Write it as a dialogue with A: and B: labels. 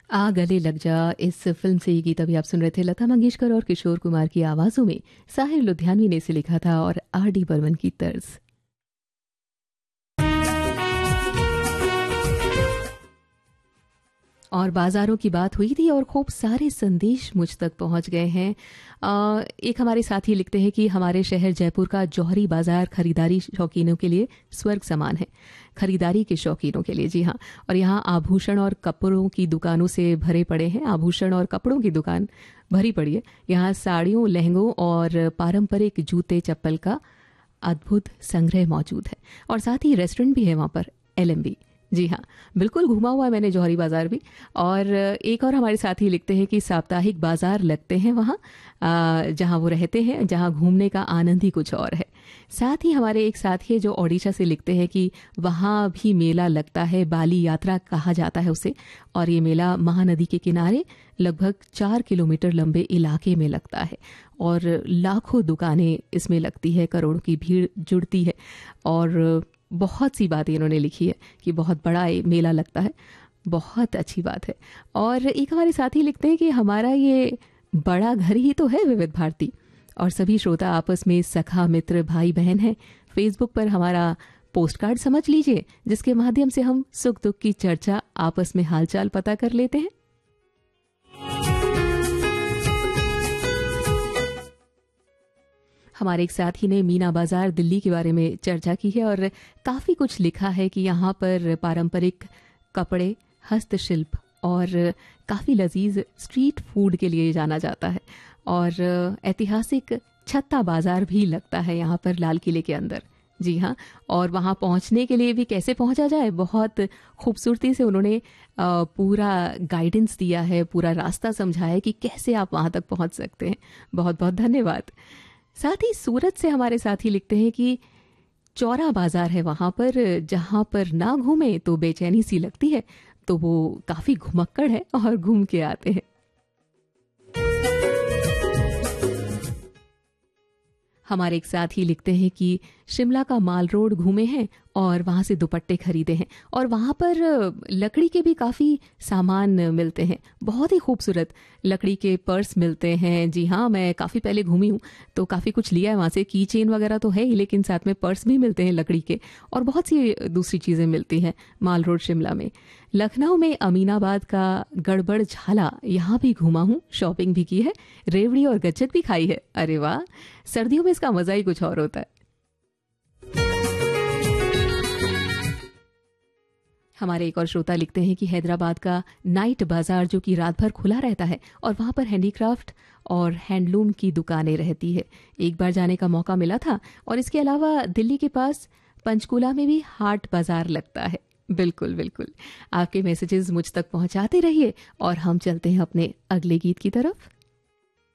A: आ गले लग जा इस फिल्म से ये गीत अभी आप सुन रहे थे। लता मंगेशकर और किशोर कुमार की आवाजों में साहिर लुधियानवी ने इसे लिखा था और आर डी बर्मन की तर्ज। और बाजारों की बात हुई थी और खूब सारे संदेश मुझ तक पहुंच गए हैं। एक हमारे साथी लिखते हैं कि हमारे शहर जयपुर का जौहरी बाजार खरीदारी शौकीनों के लिए स्वर्ग समान है। खरीदारी के शौकीनों के लिए, जी हाँ। और यहाँ आभूषण और कपड़ों की दुकानों से भरे पड़े हैं। आभूषण और कपड़ों की दुकान भरी पड़ी है। यहाँ साड़ियों, लहंगों और पारंपरिक जूते चप्पल का अद्भुत संग्रह मौजूद है। और साथ ही रेस्टोरेंट भी है वहाँ पर, LMB। जी हाँ, बिल्कुल घूमा हुआ है मैंने जौहरी बाजार भी। और एक और हमारे साथी लिखते हैं कि साप्ताहिक बाजार लगते हैं वहाँ, जहाँ वो रहते हैं, जहाँ घूमने का आनंद ही कुछ और है। साथ ही हमारे एक साथी है जो ओडिशा से लिखते हैं कि वहाँ भी मेला लगता है, बाली यात्रा कहा जाता है उसे। और ये मेला महानदी के किनारे लगभग 4 किलोमीटर लंबे इलाके में लगता है और लाखों दुकानें इसमें लगती है, करोड़ों की भीड़ जुड़ती है। और बहुत सी बातें इन्होंने लिखी है कि बहुत बड़ा मेला लगता है। बहुत अच्छी बात है। और एक हमारे साथी लिखते हैं कि हमारा ये बड़ा घर ही तो है विविध भारती, और सभी श्रोता आपस में सखा मित्र भाई बहन हैं। फेसबुक पर हमारा पोस्ट कार्ड समझ लीजिए, जिसके माध्यम से हम सुख दुख की चर्चा, आपस में हालचाल पता कर लेते हैं। हमारे एक साथी ने मीना बाजार दिल्ली के बारे में चर्चा की है और काफ़ी कुछ लिखा है कि यहाँ पर पारंपरिक कपड़े, हस्तशिल्प और काफ़ी लजीज स्ट्रीट फूड के लिए जाना जाता है। और ऐतिहासिक छत्ता बाजार भी लगता है यहाँ पर लाल किले के अंदर। जी हाँ, और वहाँ पहुँचने के लिए भी कैसे पहुँचा जाए, बहुत खूबसूरती से उन्होंने पूरा गाइडेंस दिया है, पूरा रास्ता समझाया है कि कैसे आप वहाँ तक पहुँच सकते हैं। बहुत बहुत धन्यवाद। साथ ही सूरत से हमारे साथी लिखते हैं कि चौरा बाजार है वहाँ पर, जहाँ पर ना घूमे तो बेचैनी सी लगती है, तो वो काफ़ी घुमक्कड़ है और घूम के आते हैं। हमारे एक साथी लिखते हैं कि शिमला का माल रोड घूमे हैं और वहाँ से दुपट्टे खरीदे हैं। और वहाँ पर लकड़ी के भी काफ़ी सामान मिलते हैं, बहुत ही खूबसूरत लकड़ी के पर्स मिलते हैं। जी हाँ, मैं काफ़ी पहले घूमी हूँ तो काफ़ी कुछ लिया है वहाँ से। की चेन वगैरह तो है ही, लेकिन साथ में पर्स भी मिलते हैं लकड़ी के, और बहुत सी दूसरी चीज़ें मिलती हैं माल रोड शिमला में। लखनऊ में अमीनाबाद का गड़बड़ झाला, यहाँ भी घूमा हूँ, शॉपिंग भी की है, रेवड़ी और गच्चक भी खाई है। अरे वाह, सर्दियों में इसका मज़ा ही कुछ और होता है। हमारे एक और श्रोता लिखते हैं कि हैदराबाद का नाइट बाजार जो कि रात भर खुला रहता है और वहाँ पर हैंडीक्राफ्ट और हैंडलूम की दुकानें रहती है। एक बार जाने का मौका मिला था। और इसके अलावा दिल्ली के पास पंचकूला में भी हाट बाजार लगता है। बिल्कुल बिल्कुल, आपके मैसेजेस मुझ तक पहुँचाते रहिए और हम चलते हैं अपने अगले गीत की तरफ।